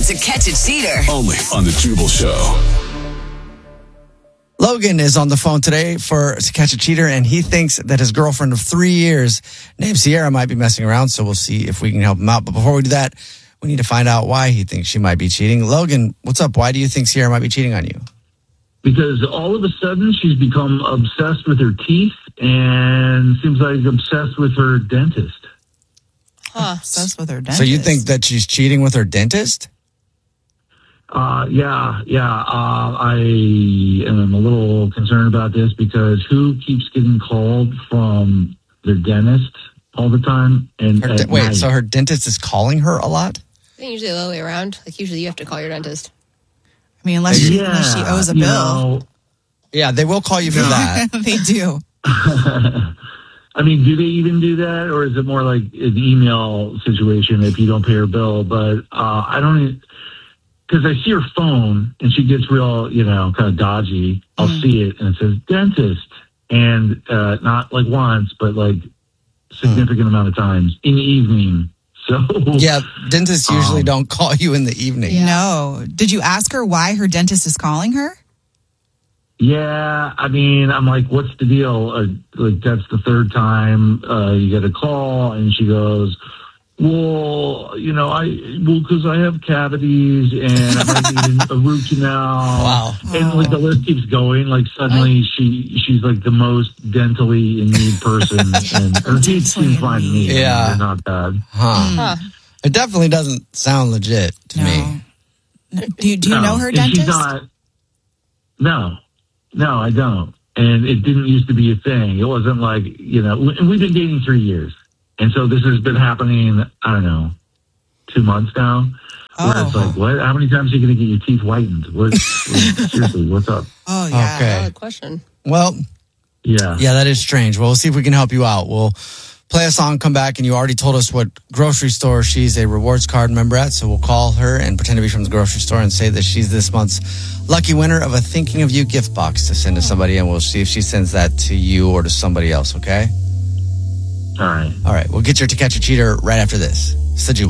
To Catch a Cheater. Only on the Jubal Show. Logan is on the phone today to catch a cheater, and he thinks that his girlfriend of 3 years named Sierra might be messing around, so we'll see if we can help him out. But before we do that, we need to find out why he thinks she might be cheating. Logan, what's up? Why do you think Sierra might be cheating on you? Because all of a sudden she's become obsessed with her teeth and seems like obsessed with her dentist. Obsessed with her dentist. So you think that she's cheating with her dentist? Yeah. I am a little concerned about this because who keeps getting called from their dentist all the time? And so her dentist is calling her a lot? I think usually the other way around. Like usually you have to call your dentist. I mean, unless she owes a bill. Yeah, they will call you for that. They do. I mean, do they even do that? Or is it more like an email situation if you don't pay her bill? But I don't... Because I see her phone and she gets real, kind of dodgy. I'll see it and it says dentist. And not like once, but like significant amount of times in the evening. So yeah, dentists usually don't call you in the evening. Yeah. No. Did you ask her why her dentist is calling her? Yeah, I mean, I'm like, what's the deal? Like that's the third time you get a call, and she goes, well, because I have cavities and I might need a root canal. Wow. And like the list keeps going. Like suddenly she's like the most dentally in need person, and her teeth seem fine to me. Yeah, they're not bad. It definitely doesn't sound legit to me. Do you know her dentist? She's not. No, I don't. And it didn't used to be a thing. It wasn't like and we've been dating 3 years. And so this has been happening, I don't know, 2 months now. Where it's like, what? How many times are you going to get your teeth whitened? Seriously, what's up? Oh, yeah. Okay. Valid question. Well, yeah, that is strange. Well, we'll see if we can help you out. We'll play a song, come back, and you already told us what grocery store she's a rewards card member at. So we'll call her and pretend to be from the grocery store and say that she's this month's lucky winner of a Thinking of You gift box to send to somebody. And we'll see if she sends that to you or to somebody else, okay? All right. All right. We'll get your To Catch a Cheater right after this. It's the Jubal